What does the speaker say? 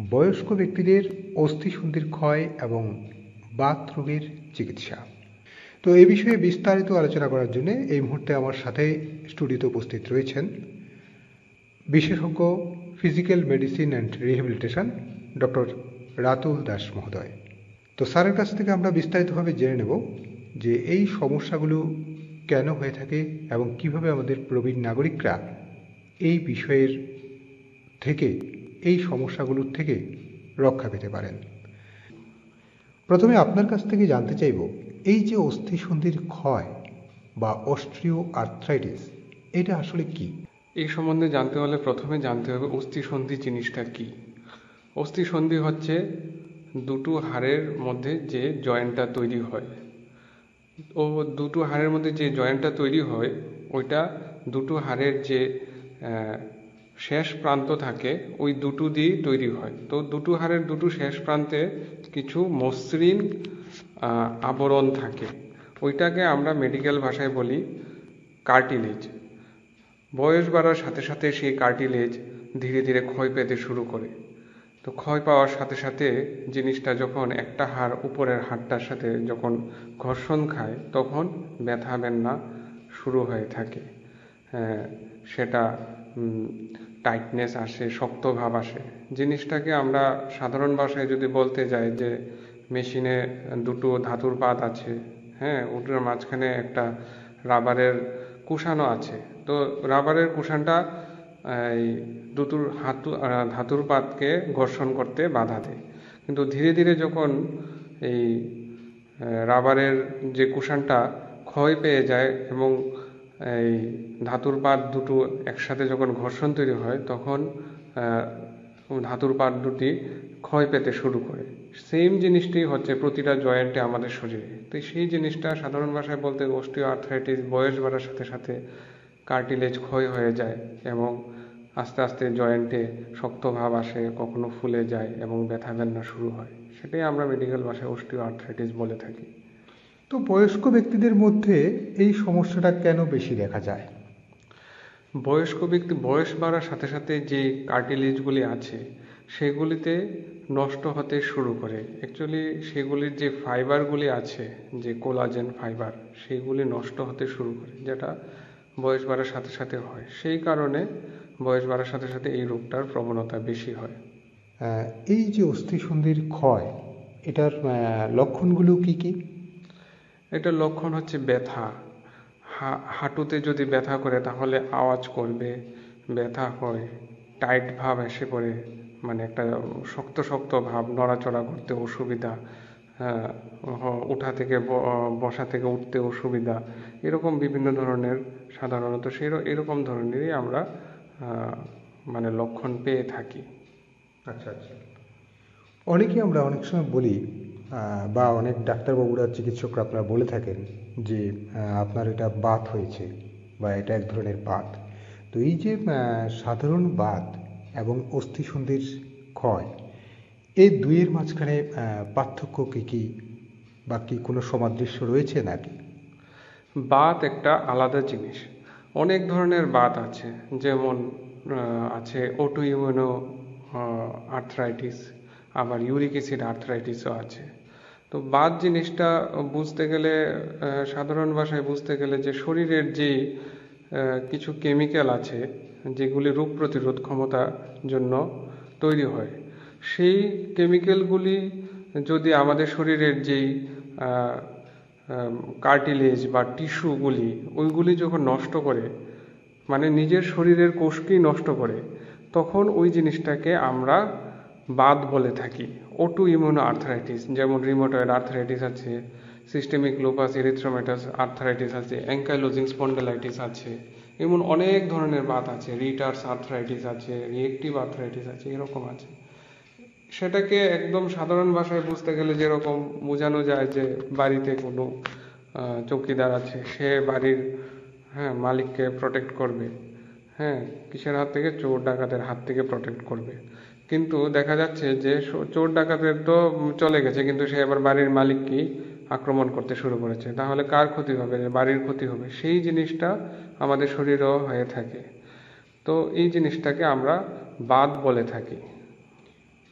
বয়স্ক ব্যক্তিদের অস্থিসন্ধির ক্ষয় এবং বাত রোগের চিকিৎসা। তো এই বিষয়ে বিস্তারিত আলোচনা করার জন্য এই মুহূর্তে আমার সাথে স্টুডিওতে উপস্থিত রয়েছেন বিশেষজ্ঞ physical medicine and rehabilitation doctor Ratul Das মহোদয়। তো স্যারের কাছ থেকে আমরা বিস্তারিতভাবে জেনে নেব যে এই সমস্যাগুলো কেন হয়ে থাকে এবং কিভাবে আমাদের প্রবীণ নাগরিকরা এই বিষয়ের থেকে, এই সমস্যাগুলোর থেকে রক্ষা পেতে পারেন। প্রথমে আপনার কাছ থেকে জানতে চাইব, এই যে অস্থিসন্ধির ক্ষয় বা অস্ট্রিও আর্থ্রাইটিস, এটা আসলে কি? এই সম্বন্ধে জানতে হলে প্রথমে জানতে হবে অস্থিসন্ধি জিনিসটা কি। অস্থিসন্ধি হচ্ছে দুটো হাড়ের মধ্যে যে জয়েন্টটা তৈরি হয়, ও দুটো হাড়ের মধ্যে যে জয়েন্টটা তৈরি হয় ওইটা দুটো হাড়ের যে শেষ প্রান্ত থাকে ওই দুটো দিয়েই তৈরি হয়। তো দুটো হাড়ের দুটো শেষ প্রান্তে কিছু মসৃণ আবরণ থাকে, ওইটাকে আমরা মেডিকেল ভাষায় বলি কার্টিলেজ। বয়স বাড়ার সাথে সাথে সেই কার্টিলেজ ধীরে ধীরে ক্ষয় পেতে শুরু করে। তো ক্ষয় পাওয়ার সাথে সাথে জিনিসটা যখন একটা হাড় উপরের হাড়টার সাথে যখন ঘর্ষণ খায় তখন ব্যথা বেদনা শুরু হয়ে থাকে। সেটা টাইটনেস আসে, শক্ত ভাব আসে। জিনিসটাকে আমরা সাধারণ ভাষায় যদি বলতে যাই যে মেশিনে দুটো ধাতুর পাত আছে, ওটার মাঝখানে একটা রাবারের কুশানো আছে। তো রাবারের কুশানটা এই দুটোর ধাতুর পাতকে ঘর্ষণ করতে বাধা দেয়, কিন্তু ধীরে ধীরে যখন এই রাবারের যে কুশানটা ক্ষয় পেয়ে যায় এবং এই ধাতুর পাত দুটো একসাথে যখন ঘর্ষণ তৈরি হয় তখন ধাতুর পাত দুটি ক্ষয় পেতে শুরু করে। সেম জিনিসটি হচ্ছে প্রতিটা জয়েন্টে আমাদের শরীরে। তো সেই জিনিসটা সাধারণ ভাষায় বলতে অস্টিও আর্থ্রাইটিস, বয়স বাড়ার সাথে সাথে কার্টিলেজ ক্ষয় হয়ে যায় এবং আস্তে আস্তে জয়েন্টে শক্ত ভাব আসে, কখনো ফুলে যায় এবং ব্যথা বেদনা শুরু হয়। সেটাই আমরা মেডিকেল ভাষায় অস্টিও আর্থ্রাইটিস বলে থাকি। তো বয়স্ক ব্যক্তিদের মধ্যে এই সমস্যাটা কেন বেশি দেখা যায়? বয়স্ক ব্যক্তি বয়স বাড়ার সাথে সাথে যে কার্টিলেজগুলি আছে সেগুলিতে নষ্ট হতে শুরু করে। অ্যাকচুয়ালি সেগুলির যে ফাইবারগুলি আছে, যে কোলাজেন ফাইবার, সেইগুলি নষ্ট হতে শুরু করে, যেটা বয়স বাড়ার সাথে সাথে হয়। সেই কারণে বয়স বাড়ার সাথে সাথে এই রোগটার প্রবণতা বেশি হয়। এই যে অস্থিসন্ধির ক্ষয়, এটার লক্ষণগুলো কি কি? এটার লক্ষণ হচ্ছে ব্যথা। হাঁটুতে যদি ব্যথা করে তাহলে আওয়াজ করবে, ব্যথা হয়, টাইট ভাব এসে পড়ে, মানে একটা শক্ত শক্ত ভাব, নড়াচড়া করতে অসুবিধা, বসা থেকে উঠতে অসুবিধা, এরকম বিভিন্ন ধরনের সাধারণত এরকম ধরনেরই আমরা মানে লক্ষণ পেয়ে থাকি। আচ্ছা আচ্ছা। আমরা অনেক সময় বলি বা অনেক ডাক্তারবাবুরা, চিকিৎসকরা আপনারা বলে থাকেন যে আপনার এটা বাত হয়েছে বা এটা এক ধরনের বাত। তো এই যে সাধারণ বাত এবং অস্থিসন্ধির ক্ষয়, এই দুইয়ের মাঝখানে পার্থক্য কি কি বা কি কোনো সমাদৃশ্য রয়েছে নাকি? বাত একটা আলাদা জিনিস। অনেক ধরনের বাত আছে, যেমন আছে অটোইমিউনো আর্থ্রাইটিস, আবার ইউরিক অ্যাসিড আর্থ্রাইটিসও আছে। তো বাত জিনিসটা বুঝতে গেলে, সাধারণ ভাষায় বুঝতে গেলে, যে শরীরের যে কিছু কেমিক্যাল আছে যেগুলি রোগ প্রতিরোধ ক্ষমতার জন্য তৈরি হয়, সেই কেমিক্যালগুলি যদি আমাদের শরীরের যেই কার্টিলেজ বা টিস্যুগুলি, ওইগুলি যখন নষ্ট করে, মানে নিজের শরীরের কোষকেই নষ্ট করে, তখন ওই জিনিসটাকে আমরা বাত বলে থাকি। অটো ইমিউনো আর্থ্রাইটিস, যেমন রিউমাটয়েড আর্থ্রাইটিস আছে, সিস্টেমিক লুপাস এরিথ্রোমেটাস আর্থ্রাইটিস আছে, অ্যাঙ্কাইলোজিং স্পন্ডালাইটিস আছে, এমন অনেক ধরনের বাত আছে, রিটার্স আর্থ্রাইটিস আছে, রিয়েক্টিভ আর্থ্রাইটিস আছে, এরকম আছে। সেটাকে একদম সাধারণ ভাষায় বুঝতে গেলে যেরকম বোঝানো যায় যে বাড়িতে কোনো চৌকিদার আছে, সে বাড়ির মালিককে প্রোটেক্ট করবে, কিসের হাত থেকে? চোর ডাকাতের হাত থেকে প্রোটেক্ট করবে। কিন্তু দেখা যাচ্ছে যে চোর ডাকাতের তো চলে গেছে, কিন্তু সে এবার বাড়ির মালিককেই আক্রমণ করতে শুরু করেছে। তাহলে কার ক্ষতি হবে? বাড়ির ক্ষতি হবে। সেই জিনিসটা আমাদের শরীরেও হয়ে থাকে। তো এই জিনিসটাকে আমরা বাত বলে থাকি।